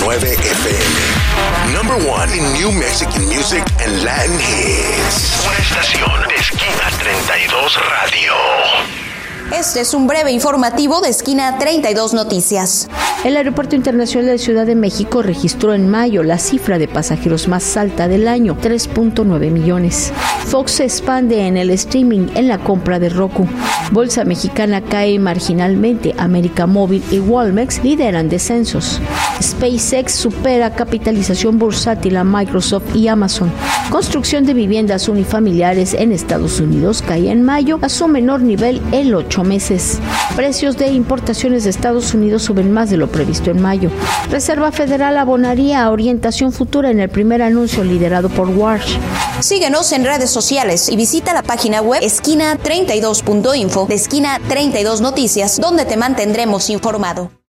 FM. Number one in New Mexican music and Latin hits. Una estación de Esquina 32 Radio. Este es un breve informativo de Esquina 32 Noticias. El Aeropuerto Internacional de Ciudad de México registró en mayo la cifra de pasajeros más alta del año, 3.9 millones. Fox se expande en el streaming en la compra de Roku. Bolsa Mexicana cae marginalmente. América Móvil y Walmex lideran descensos. SpaceX supera capitalización bursátil a Microsoft y Amazon. Construcción de viviendas unifamiliares en Estados Unidos cae en mayo a su menor nivel en 8 meses. Precios de importaciones de Estados Unidos suben más de lo previsto en mayo. Reserva Federal abonaría a orientación futura en el primer anuncio liderado por Warsh. Síguenos en redes sociales y visita la página web esquina32.info de Esquina 32 Noticias, donde te mantendremos informado.